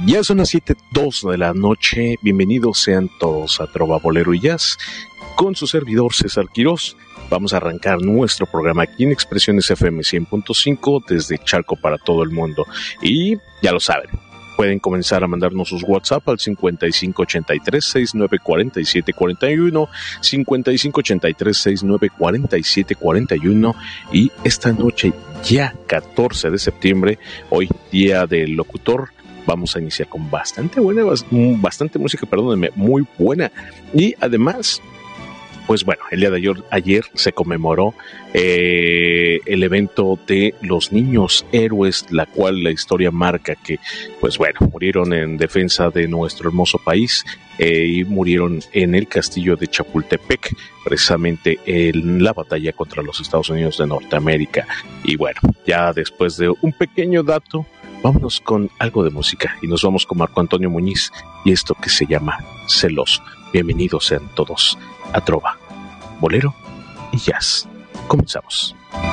Ya son las 7:02 de la noche. Bienvenidos sean todos a Trova, Bolero y Jazz con su servidor César Quirós. Vamos a arrancar nuestro programa aquí en Expresiones FM 100.5 desde Chalco para todo el mundo. Y ya lo saben, pueden comenzar a mandarnos sus WhatsApp al 5583-694741, 5583-694741. Y esta noche, ya 14 de septiembre, hoy día del locutor, vamos a iniciar con bastante música, perdónenme, muy buena. Y además, pues bueno, el día de ayer se conmemoró el evento de los niños héroes, la cual la historia marca que, pues bueno, murieron en defensa de nuestro hermoso país y murieron en el castillo de Chapultepec, precisamente en la batalla contra los Estados Unidos de Norteamérica. Y bueno, ya después de un pequeño dato, vámonos con algo de música y nos vamos con Marco Antonio Muñiz y esto que se llama Celoso. Bienvenidos sean todos a Trova, Bolero y Jazz. Comenzamos.